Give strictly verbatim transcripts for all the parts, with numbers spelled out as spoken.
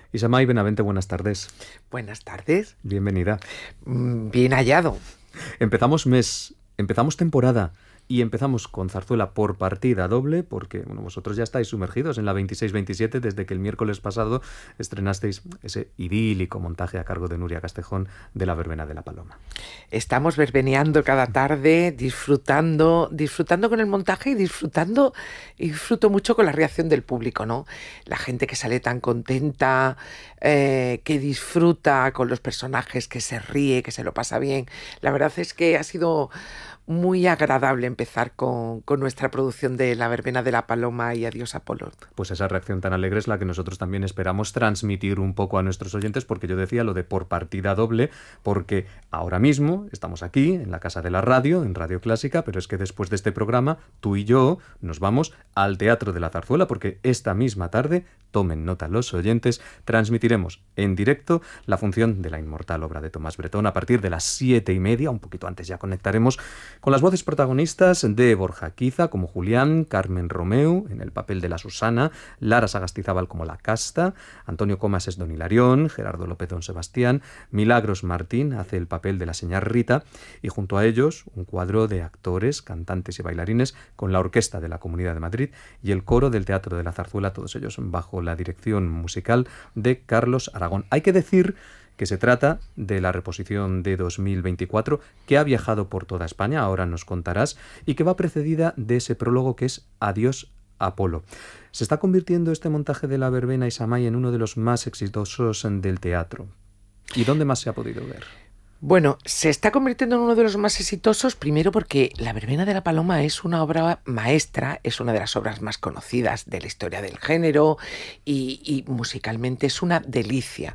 Isamay Benavente, buenas tardes. Buenas tardes. Bienvenida. Mm, Bien hallado. Empezamos mes, empezamos temporada y empezamos con zarzuela por partida doble porque bueno, vosotros ya estáis sumergidos en la veintiséis veintisiete desde que el miércoles pasado estrenasteis ese idílico montaje a cargo de Nuria Castejón de La Verbena de la Paloma. Estamos verbeneando cada tarde, disfrutando, disfrutando con el montaje y disfrutando, y disfruto mucho con la reacción del público, ¿no? La gente que sale tan contenta, eh, que disfruta con los personajes, que se ríe, que se lo pasa bien. La verdad es que ha sido muy agradable empezar con, con nuestra producción de La Verbena de la Paloma y Adiós Apolo. Pues esa reacción tan alegre es la que nosotros también esperamos transmitir un poco a nuestros oyentes, porque yo decía lo de por partida doble, porque ahora mismo estamos aquí en la Casa de la Radio, en Radio Clásica, pero es que después de este programa, tú y yo nos vamos al Teatro de la Zarzuela, porque esta misma tarde, tomen nota los oyentes, transmitiremos en directo la función de la inmortal obra de Tomás Bretón a partir de las siete y media, un poquito antes ya conectaremos con las voces protagonistas de Borja Quiza como Julián, Carmen Romeu en el papel de la Susana, Lara Sagastizábal como la Casta, Antonio Comas es Don Hilarión, Gerardo López Don Sebastián, Milagros Martín hace el papel de la señora Rita y junto a ellos un cuadro de actores, cantantes y bailarines con la Orquesta de la Comunidad de Madrid y el coro del Teatro de la Zarzuela, todos ellos bajo la dirección musical de Carlos Aragón. Hay que decir que se trata de la reposición de dos mil veinticuatro, que ha viajado por toda España, ahora nos contarás, y que va precedida de ese prólogo que es Adiós Apolo. Se está convirtiendo este montaje de La Verbena, Isamay, en uno de los más exitosos del teatro. ¿Y dónde más se ha podido ver? Bueno, se está convirtiendo en uno de los más exitosos, primero porque La Verbena de la Paloma es una obra maestra, es una de las obras más conocidas de la historia del género y, y musicalmente es una delicia.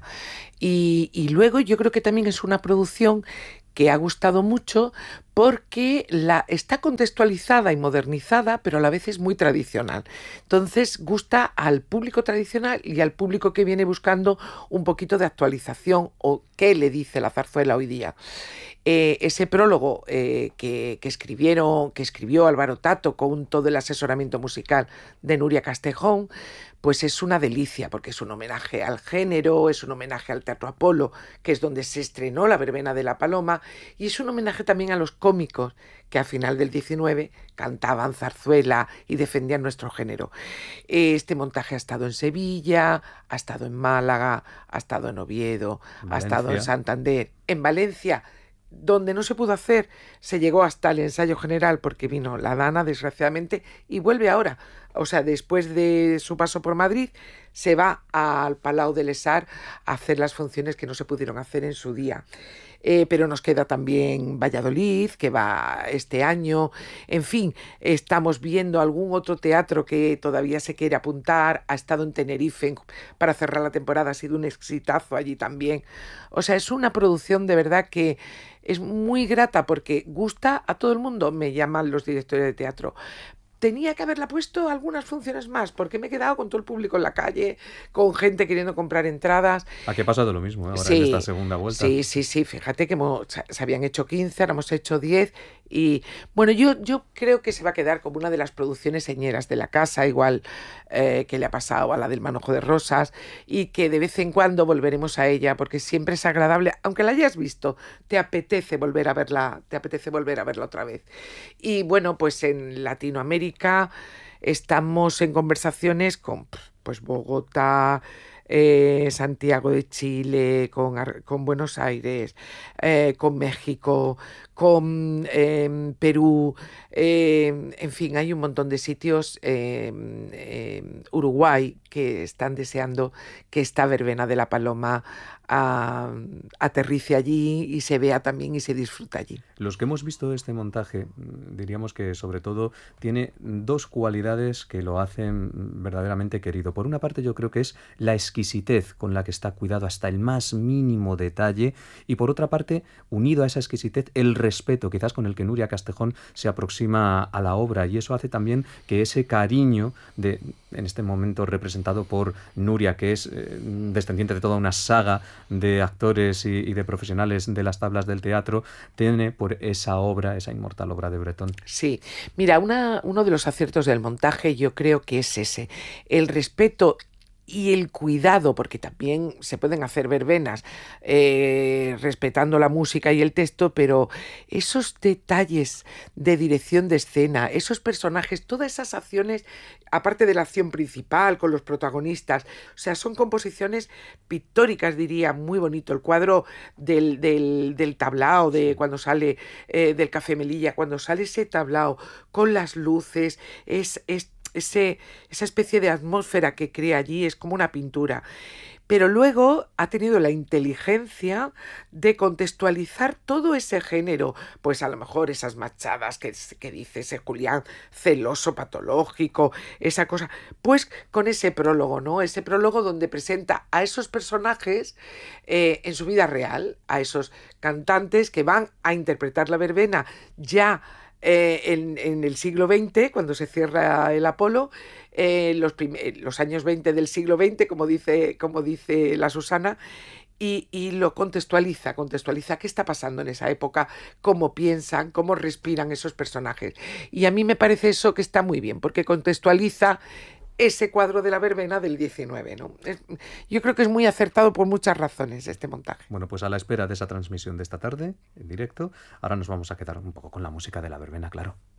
Y, y luego yo creo que también es una producción que ha gustado mucho porque la, está contextualizada y modernizada, pero a la vez es muy tradicional. Entonces gusta al público tradicional y al público que viene buscando un poquito de actualización o qué le dice la zarzuela hoy día. Eh, ese prólogo eh, que, que escribieron, que escribió Álvaro Tato con todo el asesoramiento musical de Nuria Castejón, pues es una delicia, porque es un homenaje al género, es un homenaje al Teatro Apolo, que es donde se estrenó La Verbena de la Paloma, y es un homenaje también a los cómicos que a final del diecinueve cantaban zarzuela y defendían nuestro género. Este montaje ha estado en Sevilla, ha estado en Málaga, ha estado en Oviedo, Valencia. ha estado en Santander, en Valencia. Donde no se pudo hacer, se llegó hasta el ensayo general porque vino la Dana, desgraciadamente, y vuelve ahora. O sea, después de su paso por Madrid, se va al Palau de l'Essar a hacer las funciones que no se pudieron hacer en su día. Eh, pero nos queda también Valladolid, que va este año. En fin, estamos viendo algún otro teatro que todavía se quiere apuntar. Ha estado en Tenerife para cerrar la temporada, ha sido un exitazo allí también. O sea, es una producción de verdad que es muy grata porque gusta a todo el mundo. Me llaman los directores de teatro. Tenía que haberla puesto algunas funciones más, porque me he quedado con todo el público en la calle, con gente queriendo comprar entradas. Aquí ha pasado lo mismo, ¿eh? Ahora Sí, en esta segunda vuelta. Sí, sí, sí, fíjate que hemos, se habían hecho quince, ahora hemos hecho diez y bueno, yo, yo creo que se va a quedar como una de las producciones señeras de la casa, igual eh, que le ha pasado a la del Manojo de Rosas y que de vez en cuando volveremos a ella porque siempre es agradable, aunque la hayas visto, te apetece volver a verla, te apetece volver a verla otra vez. Y bueno, pues en Latinoamérica estamos en conversaciones con pues Bogotá, Eh, Santiago de Chile, con, con Buenos Aires, eh, con México, con eh, Perú, eh, en fin, hay un montón de sitios, eh, eh, Uruguay, que están deseando que esta Verbena de la Paloma a, aterrice allí y se vea también y se disfruta allí. Los que hemos visto este montaje, diríamos que sobre todo tiene dos cualidades que lo hacen verdaderamente querido. Por una parte, yo creo que es la exquisitez con la que está cuidado hasta el más mínimo detalle y por otra parte, unido a esa exquisitez, el respeto quizás con el que Nuria Castejón se aproxima a la obra y eso hace también que ese cariño de, en este momento representado por Nuria, que es eh, descendiente de toda una saga de actores y, y de profesionales de las tablas del teatro, tiene por esa obra, esa inmortal obra de Bretón. Sí, mira, una, uno de los aciertos del montaje yo creo que es ese, el respeto y el cuidado, porque también se pueden hacer verbenas eh, respetando la música y el texto, pero esos detalles de dirección de escena, esos personajes, todas esas acciones, aparte de la acción principal con los protagonistas, o sea, son composiciones pictóricas, diría, muy bonito. El cuadro del, del, del tablao, de cuando sale eh, del Café Melilla, cuando sale ese tablao con las luces, es, es ese, esa especie de atmósfera que crea allí, es como una pintura. Pero luego ha tenido la inteligencia de contextualizar todo ese género, pues a lo mejor esas machadas que, que dice ese Julián celoso, patológico, esa cosa, pues con ese prólogo, ¿no? Ese prólogo donde presenta a esos personajes eh, en su vida real, a esos cantantes que van a interpretar la verbena ya eh, en, en el siglo veinte, cuando se cierra el Apolo, eh, los, los años veinte del siglo veinte, como dice, como dice la Susana, y, y lo contextualiza, contextualiza qué está pasando en esa época, cómo piensan, cómo respiran esos personajes. Y a mí me parece eso que está muy bien, porque contextualiza ese cuadro de la verbena del diecinueve, ¿no? Es, yo creo que es muy acertado por muchas razones este montaje. Bueno, pues a la espera de esa transmisión de esta tarde, en directo, ahora nos vamos a quedar un poco con la música de la verbena, claro.